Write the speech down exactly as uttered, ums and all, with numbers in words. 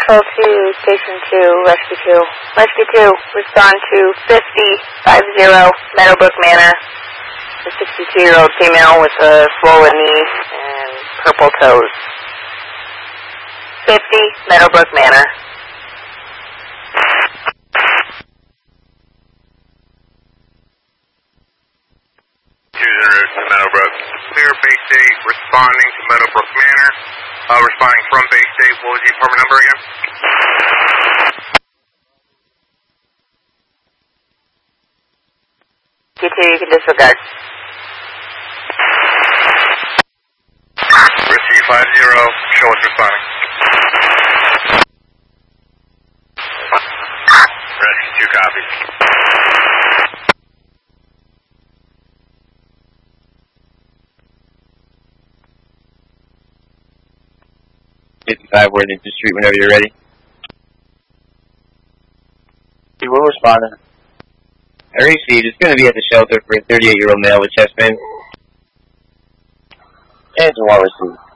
Control two, Station two, Rescue two. Rescue two, respond to fifty fifty Meadowbrook Manor. A sixty-two-year-old female with a swollen knee and purple toes. fifty Meadowbrook Manor. Choosing route to Meadowbrook. Clear base state, responding to Meadowbrook Manor. Uh, responding from base state. What was the apartment number again? Q two, you can disregard. Rescue five zero, show us responding. Rescue two copies. fifty-five Worthington Street whenever you're ready. We will respond. I received. It's going to be at the shelter for a thirty-eight-year-old male with chest pain. And it's well received.